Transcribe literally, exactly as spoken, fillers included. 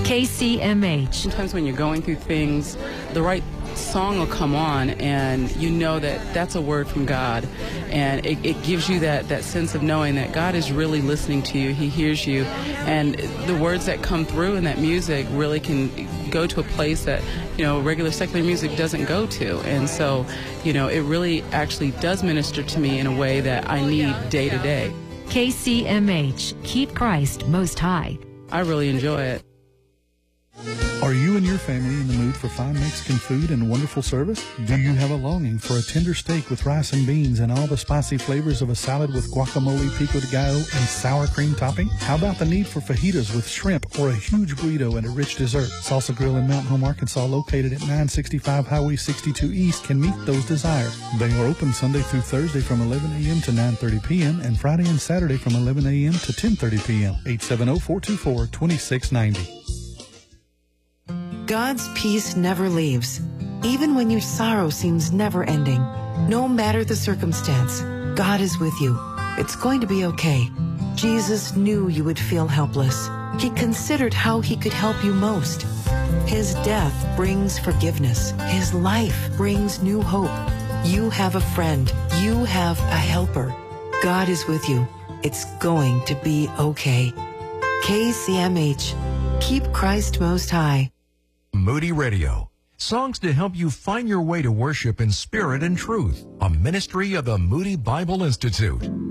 K C M H. Sometimes when you're going through things, the right song will come on and you know that that's a word from God, and it, it gives you that, that sense of knowing that God is really listening to you. He hears you, and the words that come through in that music really can go to a place that, you know, regular secular music doesn't go to. And so, you know, it really actually does minister to me in a way that I need day to day. K C M H. Keep Christ Most High. I really enjoy it. Are you and your family in the mood for fine Mexican food and wonderful service? Do you have a longing for a tender steak with rice and beans and all the spicy flavors of a salad with guacamole, pico de gallo, and sour cream topping? How about the need for fajitas with shrimp or a huge burrito and a rich dessert? Salsa Grill in Mountain Home, Arkansas, located at nine sixty-five Highway sixty-two East, can meet those desires. They are open Sunday through Thursday from eleven a.m. to nine thirty p.m. and Friday and Saturday from eleven a.m. to ten thirty p.m. eight seven zero, four two four, two six nine zero. God's peace never leaves, even when your sorrow seems never ending. No matter the circumstance, God is with you. It's going to be okay. Jesus knew you would feel helpless. He considered how he could help you most. His death brings forgiveness. His life brings new hope. You have a friend. You have a helper. God is with you. It's going to be okay. K C M H. Keep Christ Most High. Moody Radio. Songs to help you find your way to worship in spirit and truth. A ministry of the Moody Bible Institute.